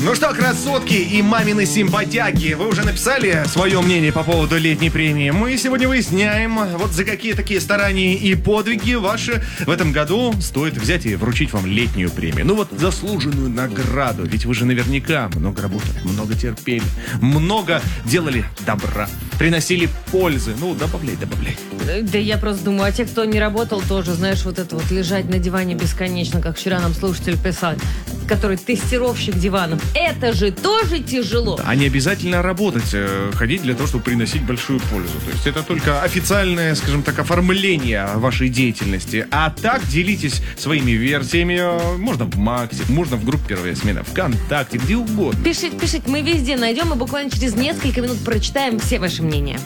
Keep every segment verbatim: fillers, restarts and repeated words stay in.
Ну что, красотки и мамины симпатяги, вы уже написали свое мнение по поводу летней премии? Мы сегодня выясняем, вот за какие такие старания и подвиги ваши в этом году стоит взять и вручить вам летнюю премию. Ну вот заслуженную награду, ведь вы же наверняка много работали, много терпели, много делали добра, приносили пользы. Ну, добавляй, добавляй. Да я просто думаю, а те, кто не работал, тоже, знаешь, вот это вот лежать на диване бесконечно, как вчера нам слушатель писал, который тестировщик диванов. Это же тоже тяжело. А не обязательно работать, ходить для того, чтобы приносить большую пользу. То есть это только официальное, скажем так, оформление вашей деятельности. А так делитесь своими версиями. Можно в Максе, можно в группе «Первая смена», ВКонтакте, где угодно. Пишите, пишите, мы везде найдем и буквально через несколько минут прочитаем все ваши мнения.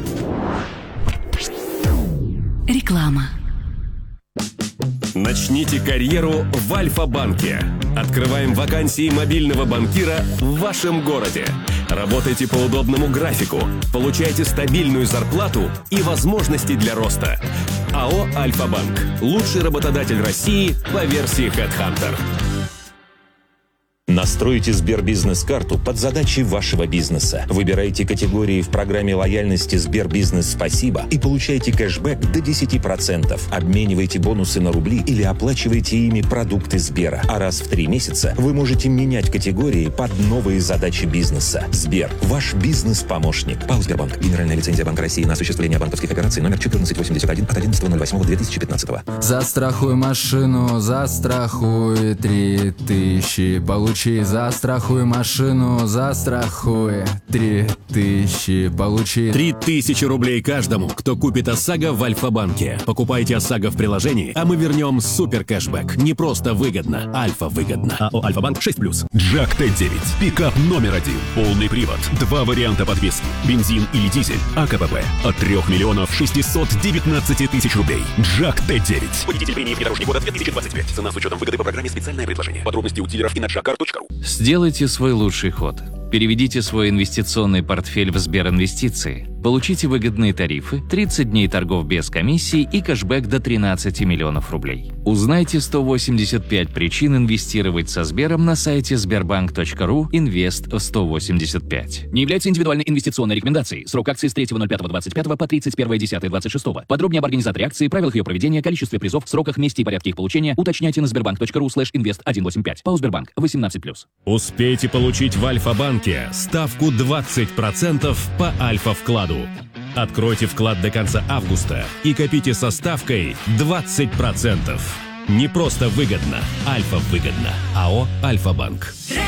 Реклама. Начните карьеру в Альфа-банке. Открываем вакансии мобильного банкира в вашем городе. Работайте по удобному графику, получайте стабильную зарплату и возможности для роста. АО «Альфа-банк» – лучший работодатель России по версии HeadHunter. Настройте Сбербизнес-карту под задачи вашего бизнеса. Выбирайте категории в программе лояльности Сбербизнес Спасибо и получайте кэшбэк до десять процентов. Обменивайте бонусы на рубли или оплачивайте ими продукты Сбера. А раз в три месяца вы можете менять категории под новые задачи бизнеса. Сбер – ваш бизнес-помощник. ПАО «Сбербанк». Генеральная лицензия Банка России на осуществление банковских операций номер четырнадцать восемьдесят один от одиннадцатого ноль восьмого две тысячи пятнадцатого. Застрахуй машину, застрахуй три тысячи. Получи застрахуй машину, застрахуй три тысячи. Получи три тысячи рублей каждому, кто купит ОСАГО в Альфа-банке. Покупайте ОСАГО в приложении, а мы вернем супер кэшбэк. Не просто выгодно, Альфа выгодно. АО «Альфа-банк» шесть плюс. Джак Т девять. Пикап номер один. Полный привод. Два варианта подвески. Бензин или дизель. АКПП. От трех миллионов шестисот девятнадцати тысяч рублей. Джак Т девять. Водитель премии внедорожник года две тысячи двадцать пять. Цена с учетом выгоды по программе «Специальное предложение». Подробности у дилеров и на джак кар точка ру. Сделайте свой лучший ход. Переведите свой инвестиционный портфель в Сберинвестиции. Получите выгодные тарифы, тридцать дней торгов без комиссии и кэшбэк до тринадцати миллионов рублей. Узнайте сто восемьдесят пять причин инвестировать со Сбером на сайте сбербанк точка ру инвест сто восемьдесят пять. Не является индивидуальной инвестиционной рекомендацией. Срок акции с третьего ноль пятого двадцать пятого по тридцать первое десятое двадцать шестого. Подробнее об организаторе акции, правилах ее проведения, количестве призов, сроках, месте и порядке их получения уточняйте на сбербанк точка ру слэш инвест сто восемьдесят пять. ПАО «Сбербанк» восемнадцать плюс. Успейте получить в Альфа-банке ставку двадцать процентов по Альфа-вкладу. Откройте вклад до конца августа и копите со ставкой двадцать процентов. Не просто выгодно, Альфа выгодно. АО «Альфа-банк».